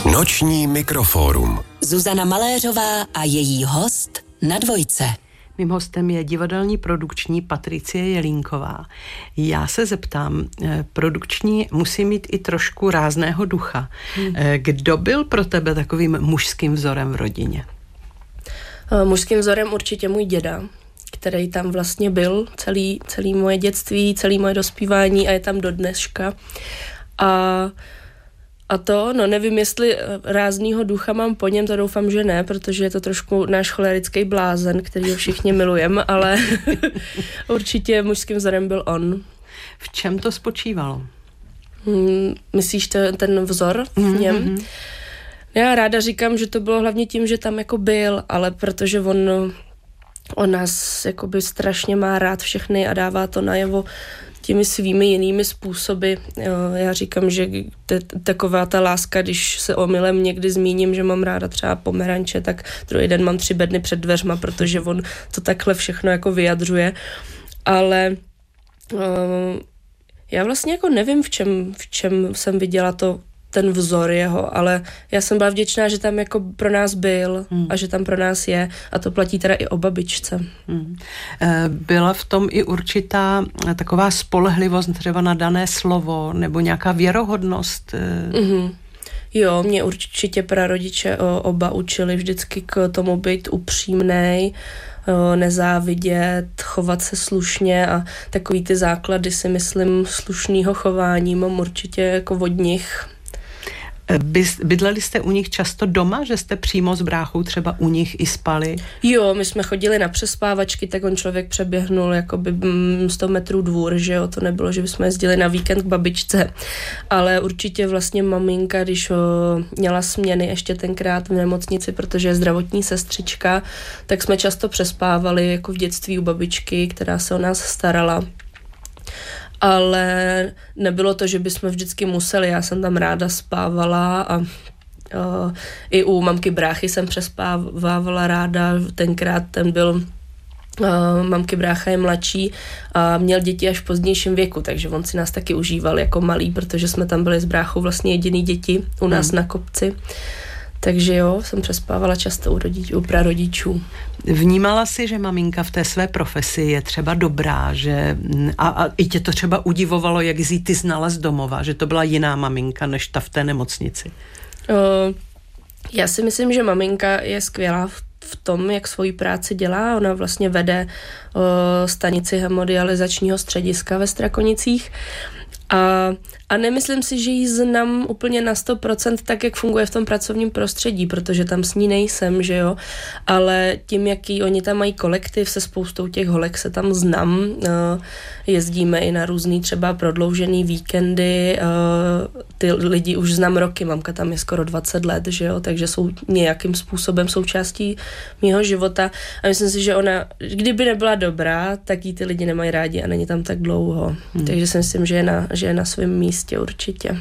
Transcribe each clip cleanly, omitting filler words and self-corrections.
Noční mikrofórum. Zuzana Maléřová a její host na Dvojce. Mým hostem je divadelní produkční Patricie Jelínková. Já se zeptám, produkční musí mít i trošku rázného ducha. Kdo byl pro tebe takovým mužským vzorem v rodině? Mužským vzorem určitě můj děda, který tam vlastně byl celý moje dětství, celý moje dospívání a je tam do dneška. A to, nevím, jestli ráznýho ducha mám po něm, to doufám, že ne, protože je to trošku náš cholerický blázen, který ho všichni milujeme, ale určitě mužským vzorem byl on. V čem to spočívalo? Myslíš ten vzor v něm? Já ráda říkám, že to bylo hlavně tím, že tam jako byl, ale protože on nás jakoby strašně má rád všechny a dává to najevo těmi svými jinými způsoby. Já říkám, že taková ta láska, když se omylem někdy zmíním, že mám ráda třeba pomeranče, tak druhý den mám 3 bedny před dveřma, protože on to takhle všechno jako vyjadřuje. Ale já vlastně jako nevím, v čem jsem viděla ten vzor jeho, ale já jsem byla vděčná, že tam jako pro nás byl a že tam pro nás je a to platí teda i o babičce. Byla v tom i určitá taková spolehlivost třeba na dané slovo nebo nějaká věrohodnost? Jo, mě určitě prarodiče oba učili vždycky k tomu být upřímnej, nezávidět, chovat se slušně a takový ty základy si myslím slušnýho chování mám určitě jako od nich. Bydleli jste u nich často doma, že jste přímo s bráchou třeba u nich i spali? Jo, my jsme chodili na přespávačky, tak on člověk přeběhnul jakoby 100 metrů dvůr, že jo, to nebylo, že bychom jezdili na víkend k babičce, ale určitě vlastně maminka, když měla směny ještě tenkrát v nemocnici, protože je zdravotní sestřička, tak jsme často přespávali jako v dětství u babičky, která se o nás starala. Ale nebylo to, že bychom vždycky museli, já jsem tam ráda spávala a i u mamky bráchy jsem přespávala ráda, tenkrát ten byl, mamky brácha je mladší a měl děti až v pozdějším věku, takže on si nás taky užíval jako malý, protože jsme tam byli s bráchou vlastně jediný děti u nás na kopci. Takže jo, jsem přespávala často u prarodičů. Vnímala jsi, že maminka v té své profesi je třeba dobrá, že a i tě to třeba udivovalo, jak jsi ty znala z domova, že to byla jiná maminka, než ta v té nemocnici? Já si myslím, že maminka je skvělá v tom, jak svoji práci dělá. Ona vlastně vede stanici hemodializačního střediska ve Strakonicích. A nemyslím si, že ji znám úplně na 100% tak, jak funguje v tom pracovním prostředí, protože tam s ní nejsem, že jo, ale tím, jaký oni tam mají kolektiv, se spoustou těch holek se tam znám, jezdíme i na různý třeba prodloužený víkendy, ty lidi už znám roky, mamka tam je skoro 20 let, že jo, takže jsou nějakým způsobem součástí mýho života a myslím si, že ona, kdyby nebyla dobrá, tak jí ty lidi nemají rádi a není tam tak dlouho, takže si myslím, že je na svém místě určitě.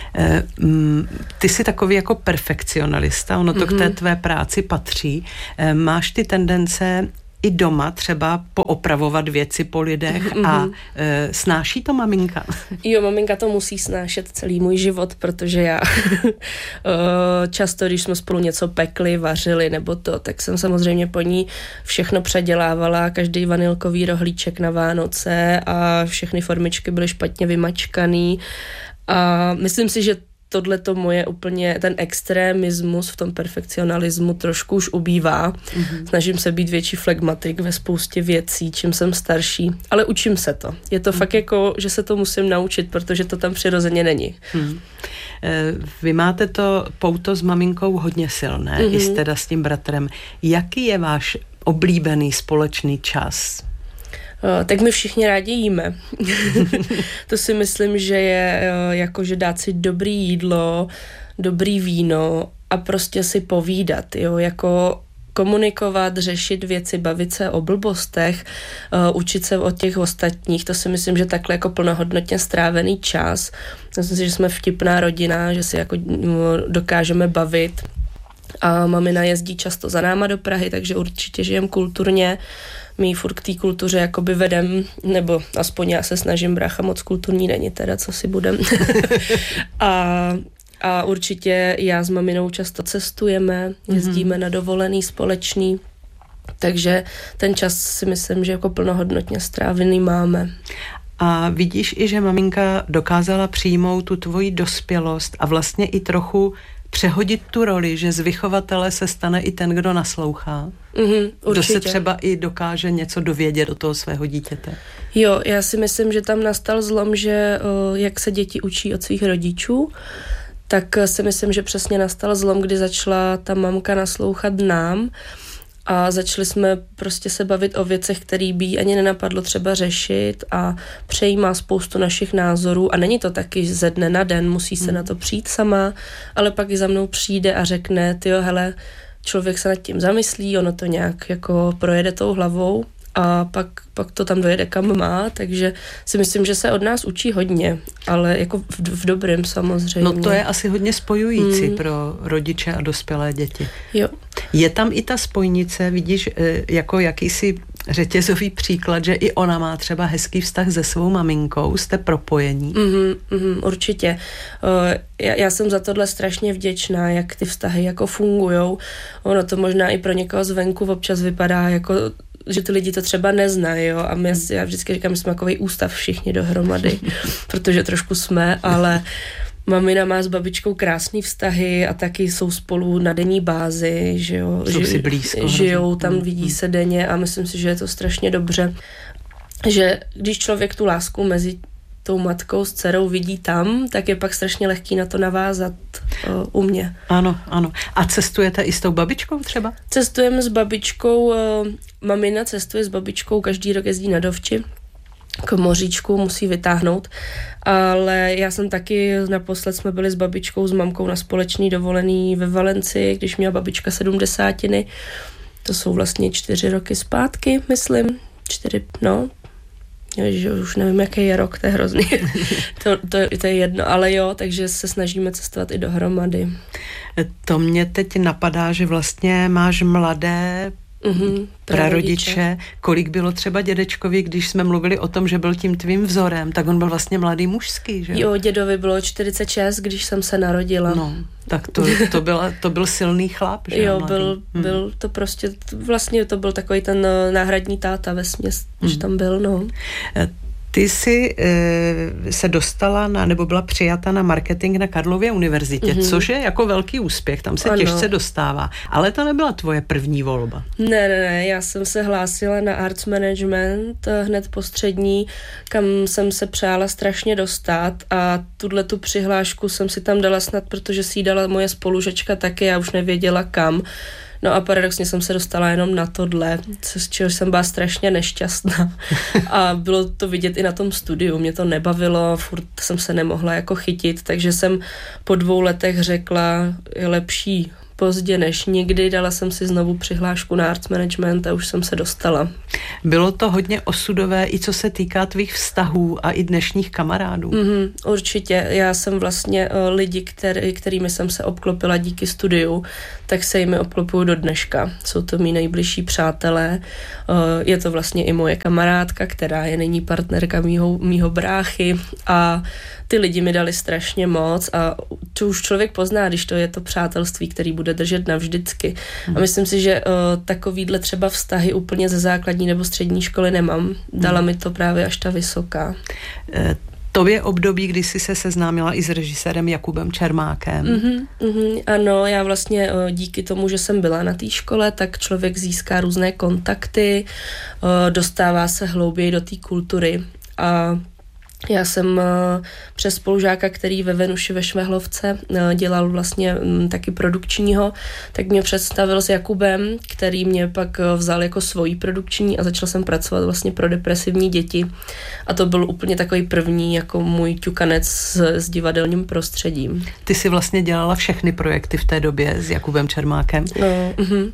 Ty jsi takový jako perfekcionalista, ono to k té tvé práci patří. Máš ty tendence i doma třeba poopravovat věci po lidech a snáší to maminka? Jo, maminka to musí snášet celý můj život, protože já často, když jsme spolu něco pekli, vařili nebo to, tak jsem samozřejmě po ní všechno předělávala, každý vanilkový rohlíček na Vánoce a všechny formičky byly špatně vymačkaný a myslím si, že tohleto moje úplně, ten extremismus v tom perfekcionalismu trošku už ubývá. Snažím se být větší flegmatik ve spoustě věcí, čím jsem starší, ale učím se to. Je to fakt jako, že se to musím naučit, protože to tam přirozeně není. Vy máte to pouto s maminkou hodně silné, i teda s tím bratrem. Jaký je váš oblíbený společný čas? Tak my všichni rádi jíme. To si myslím, že je jakože dát si dobrý jídlo, dobrý víno a prostě si povídat, jo, jako komunikovat, řešit věci, bavit se o blbostech, učit se od těch ostatních, to si myslím, že takhle jako plnohodnotně strávený čas. Myslím si, že jsme vtipná rodina, že si jako dokážeme bavit a mamina jezdí často za náma do Prahy, takže určitě žijem kulturně. My furt k té kultuře jakoby vedem, nebo aspoň já se snažím, brácha moc kulturní není teda, co si budem. A určitě já s maminou často cestujeme, jezdíme na dovolený společný, takže ten čas si myslím, že jako plnohodnotně strávený máme. A vidíš i, že maminka dokázala přijmout tu tvoji dospělost a vlastně i trochu přehodit tu roli, že z vychovatele se stane i ten, kdo naslouchá. Kdo se třeba i dokáže něco dovědět do toho svého dítěte. Jo, já si myslím, že tam nastal zlom, že jak se děti učí od svých rodičů, tak si myslím, že přesně nastal zlom, kdy začala ta mamka naslouchat nám a začali jsme prostě se bavit o věcech, které by ani nenapadlo třeba řešit a přejímá spoustu našich názorů a není to taky ze dne na den, musí se na to přijít sama, ale pak i za mnou přijde a řekne, tyjo, hele, člověk se nad tím zamyslí, ono to nějak jako projede tou hlavou a pak to tam dojede kam má, takže si myslím, že se od nás učí hodně, ale jako v dobrém samozřejmě. No to je asi hodně spojující pro rodiče a dospělé děti. Jo. Je tam i ta spojnice, vidíš, jako jakýsi řetězový příklad, že i ona má třeba hezký vztah se svou maminkou, jste propojení? Určitě. Já jsem za tohle strašně vděčná, jak ty vztahy jako fungujou. Ono to možná i pro někoho zvenku občas vypadá jako že ty lidi to třeba neznají, jo, a já vždycky říkám, že jsme takový ústav všichni dohromady, protože trošku jsme, ale mamina má s babičkou krásný vztahy a taky jsou spolu na denní bázi, že jo, jsou si blízko, žijou tam, vidí se denně a myslím si, že je to strašně dobře, že když člověk tu lásku mezi tou matkou s dcerou vidí tam, tak je pak strašně lehký na to navázat u mě. Ano. A cestujete i s tou babičkou třeba? Cestujeme s babičkou, mamina cestuje s babičkou, každý rok jezdí na Dovči, k moříčku musí vytáhnout, ale já jsem taky, naposled jsme byli s babičkou, s mamkou na společný dovolený ve Valencii, když měla babička 70. To jsou vlastně 4 roky zpátky, myslím. 4, že už nevím, jaký je rok, to je hrozný. to je jedno, ale jo, takže se snažíme cestovat i dohromady. To mě teď napadá, že vlastně máš mladé prarodiče. Kolik bylo třeba dědečkovi, když jsme mluvili o tom, že byl tím tvým vzorem, tak on byl vlastně mladý mužský, že? Jo, dědovi bylo 46, když jsem se narodila. No, tak to byl silný chlap, že? Jo, byl to prostě, vlastně to byl takový ten náhradní táta vesměs, že tam byl, no. Ty jsi se dostala nebo byla přijata na marketing na Karlově univerzitě, což je jako velký úspěch, tam se těžce dostává. Ale to nebyla tvoje první volba. Ne, já jsem se hlásila na arts management hned po střední, kam jsem se přála strašně dostat a tu přihlášku jsem si tam dala snad, protože si ji dala moje spolužačka taky, já už nevěděla kam. No a paradoxně jsem se dostala jenom na tohle, z čeho jsem byla strašně nešťastná. A bylo to vidět i na tom studiu, mě to nebavilo, furt jsem se nemohla jako chytit, takže jsem po 2 letech řekla, je lepší pozdě než nikdy, dala jsem si znovu přihlášku na arts management a už jsem se dostala. Bylo to hodně osudové, i co se týká tvých vztahů a i dnešních kamarádů? Určitě. Já jsem vlastně lidi, kterými jsem se obklopila díky studiu, tak se jimi obklopuju do dneška. Jsou to mý nejbližší přátelé. Je to vlastně i moje kamarádka, která je nyní partnerka mýho bráchy a ty lidi mi dali strašně moc a to už člověk pozná, když to je to přátelství, který bude držet navždycky. A myslím si, že takovýhle třeba vztahy úplně ze základní nebo střední školy nemám. Dala mi to právě až ta vysoká. To je období, kdy jsi se seznámila i s režisérem Jakubem Čermákem. Ano, já vlastně díky tomu, že jsem byla na té škole, tak člověk získá různé kontakty, dostává se hlouběji do té kultury a já jsem přes spolužáka, který ve Venuši ve Švehlovce dělal vlastně taky produkčního, tak mě představil s Jakubem, který mě pak vzal jako svojí produkční a začal jsem pracovat vlastně pro depresivní děti. A to byl úplně takový první jako můj ťukanec s divadelním prostředím. Ty jsi vlastně dělala všechny projekty v té době s Jakubem Čermákem. No,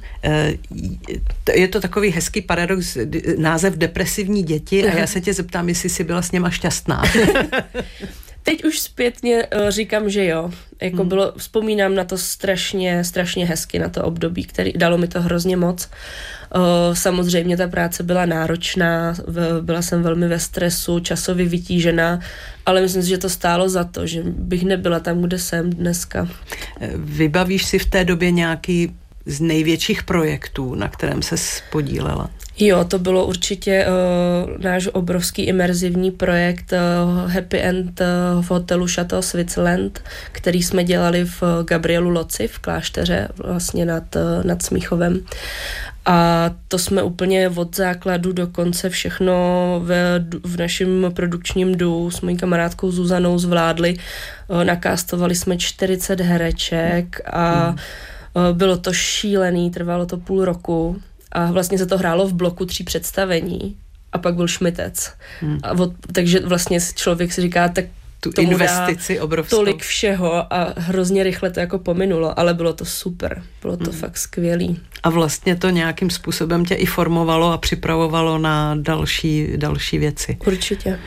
Je to takový hezký paradox, název depresivní děti a já se tě zeptám, jestli jsi byla s něma šťastná. Teď už zpětně říkám, že jo. Jako vzpomínám na to strašně hezky, na to období, který dalo mi to hrozně moc. Samozřejmě ta práce byla náročná, byla jsem velmi ve stresu, časově vytížená, ale myslím si, že to stálo za to, že bych nebyla tam, kde jsem dneska. Vybavíš si v té době nějaký z největších projektů, na kterém se podílela? Jo, to bylo určitě náš obrovský imerzivní projekt Happy End v hotelu Chateau Switzerland, který jsme dělali v Gabrielu Loci v klášteře vlastně nad Smíchovem. A to jsme úplně od základu do konce všechno v našem produkčním duu s mojí kamarádkou Zuzanou zvládli. Nakástovali jsme 40 hereček a bylo to šílený, trvalo to půl roku. A vlastně se to hrálo v bloku 3 představení a pak byl šmitec. Takže vlastně člověk si říká, tak tu investici obrovskou. Tolik všeho a hrozně rychle to jako pominulo, ale bylo to super. Bylo to fakt skvělý. A vlastně to nějakým způsobem tě i formovalo a připravovalo na další věci. Určitě.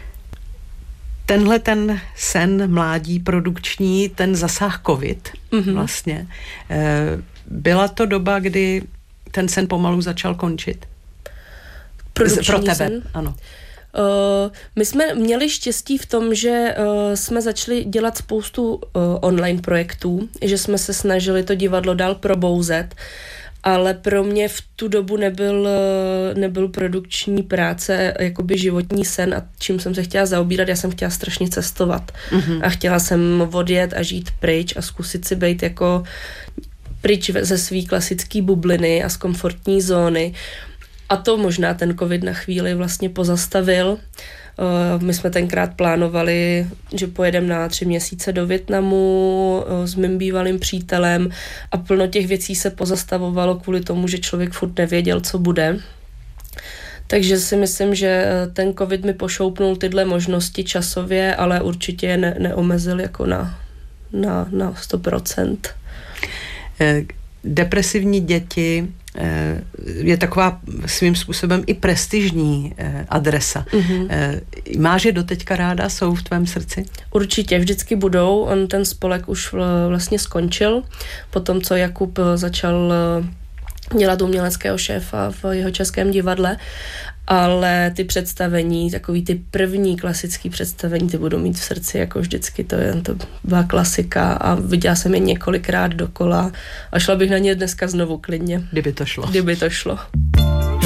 Tenhle ten sen mládí produkční, ten zasáh covid vlastně. Byla to doba, kdy ten sen pomalu začal končit? Pro tebe, sen? Ano. My jsme měli štěstí v tom, že jsme začali dělat spoustu online projektů, že jsme se snažili to divadlo dál probouzet, ale pro mě v tu dobu nebyl produkční práce jakoby životní sen a čím jsem se chtěla zaobírat, já jsem chtěla strašně cestovat a chtěla jsem odjet a žít pryč a zkusit si být jako pryč ze svý klasický bubliny a z komfortní zóny. A to možná ten covid na chvíli vlastně pozastavil. My jsme tenkrát plánovali, že pojedeme na 3 měsíce do Vietnamu s mým bývalým přítelem a plno těch věcí se pozastavovalo kvůli tomu, že člověk furt nevěděl, co bude. Takže si myslím, že ten covid mi pošoupnul tyhle možnosti časově, ale určitě je neomezil jako na 100%. Depresivní děti je taková svým způsobem i prestižní adresa. Máš je doteďka ráda? Jsou v tvém srdci? Určitě, vždycky budou. Ten spolek už vlastně skončil. Potom, co Jakub začal dělat uměleckého šéfa v Jihočeském divadle, ale ty představení, takový ty první klasický představení, ty budu mít v srdci jako vždycky, to byla klasika a viděla jsem je několikrát dokola a šla bych na ně dneska znovu klidně. Kdyby to šlo.